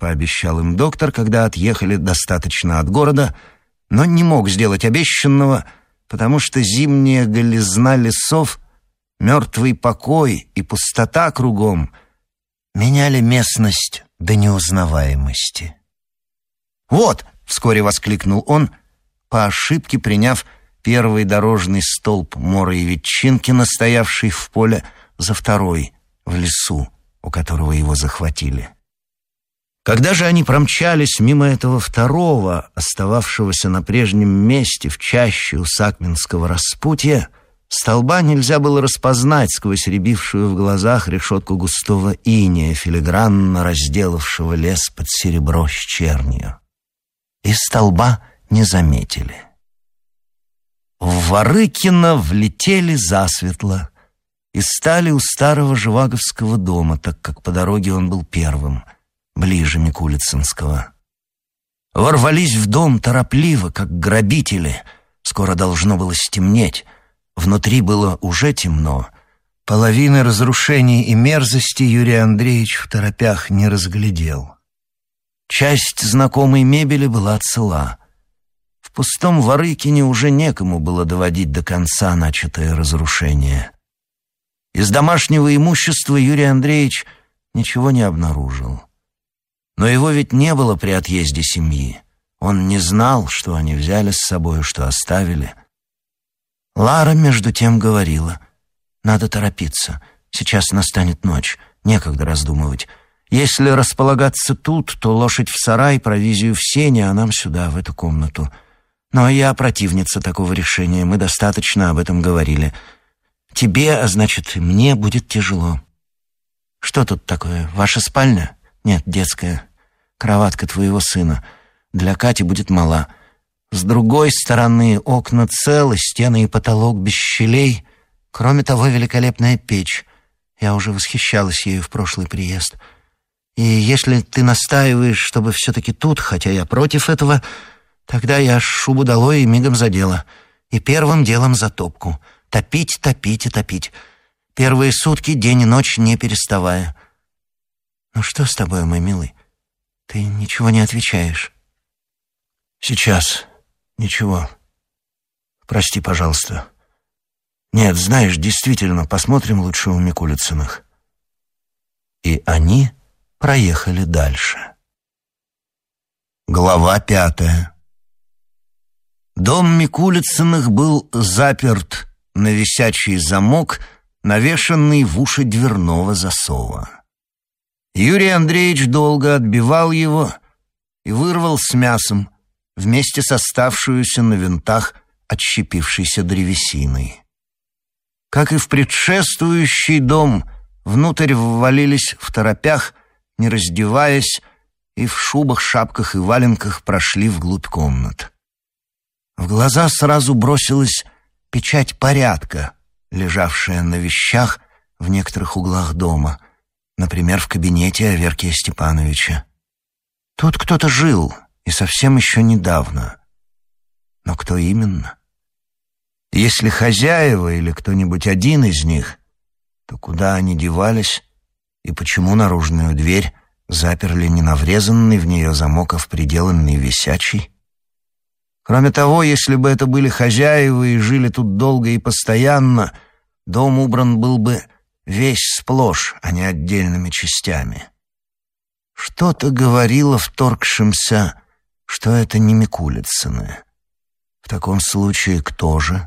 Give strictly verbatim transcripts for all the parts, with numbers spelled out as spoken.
пообещал им доктор, когда отъехали достаточно от города, но не мог сделать обещанного, потому что зимняя голизна лесов, мертвый покой и пустота кругом меняли местность до неузнаваемости. «Вот!» — вскоре воскликнул он, по ошибке приняв первый дорожный столб Мора и Ветчинкина, стоявший в поле, за второй, в лесу, у которого его захватили. Когда же они промчались мимо этого второго, остававшегося на прежнем месте в чаще у Сакминского распутья, столба нельзя было распознать сквозь рябившую в глазах решетку густого инея, филигранно разделавшего лес под серебро с чернью. И столба не заметили. В Ворыкино влетели засветло и стали у старого Живаговского дома, так как по дороге он был первым, ближе Микулицынского. Ворвались в дом торопливо, как грабители. Скоро должно было стемнеть. Внутри было уже темно. Половины разрушений и мерзости Юрий Андреевич в торопях не разглядел. Часть знакомой мебели была цела. В пустом Ворыкине уже некому было доводить до конца начатое разрушение. Из домашнего имущества Юрий Андреевич ничего не обнаружил. Но его ведь не было при отъезде семьи. Он не знал, что они взяли с собой, что оставили. Лара, между тем, говорила: «Надо торопиться. Сейчас настанет ночь. Некогда раздумывать. Если располагаться тут, то лошадь в сарай, провизию в сене, а нам сюда, в эту комнату. Но я противница такого решения. Мы достаточно об этом говорили. Тебе, а значит, мне будет тяжело. Что тут такое? Ваша спальня? Нет, детская. Кроватка твоего сына. Для Кати будет мала. С другой стороны окна целы, стены и потолок без щелей. Кроме того, великолепная печь. Я уже восхищалась ею в прошлый приезд. И если ты настаиваешь, чтобы все-таки тут, хотя я против этого, тогда я шубу долой и мигом за дело. И первым делом за топку. Топить, топить и топить. Первые сутки, день и ночь, не переставая. Ну что с тобой, мой милый? Ты ничего не отвечаешь. Сейчас. Ничего. Прости, пожалуйста. Нет, знаешь, действительно, посмотрим лучше у Микулицыных. И они проехали дальше. Глава пятая. Дом Микулицыных был заперт на висячий замок, навешанный в уши дверного засова. Юрий Андреевич долго отбивал его и вырвал с мясом вместе с оставшуюся на винтах отщепившейся древесиной. Как и в предшествующий дом, внутрь ввалились в торопях, не раздеваясь, и в шубах, шапках и валенках прошли вглубь комнат. В глаза сразу бросилась печать порядка, лежавшая на вещах в некоторых углах дома, например, в кабинете Аверкия Степановича. Тут кто-то жил, и совсем еще недавно. Но кто именно? Если хозяева или кто-нибудь один из них, то куда они девались и почему наружную дверь заперли не на врезанный в нее замок, а в приделанный висячий? Кроме того, если бы это были хозяева и жили тут долго и постоянно, дом убран был бы весь сплошь, а не отдельными частями. Что-то говорило вторгшимся, что это не Микулицыны. В таком случае кто же?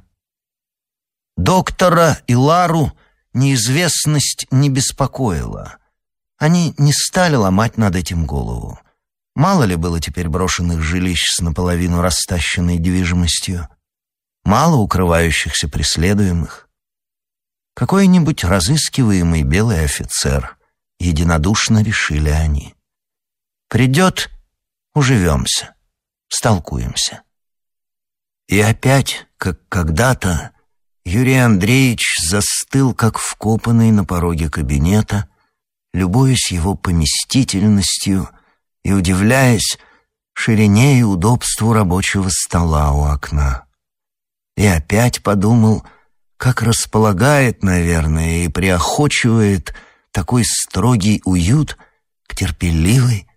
Доктора и Лару неизвестность не беспокоила. Они не стали ломать над этим голову. Мало ли было теперь брошенных жилищ с наполовину растащенной движимостью, мало укрывающихся преследуемых. Какой-нибудь разыскиваемый белый офицер, единодушно решили они. Придет — уживемся, столкуемся. И опять, как когда-то, Юрий Андреевич застыл, как вкопанный на пороге кабинета, любуясь его поместительностью и удивляясь ширине и удобству рабочего стола у окна. И опять подумал, как располагает, наверное, и приохочивает такой строгий уют к терпеливой,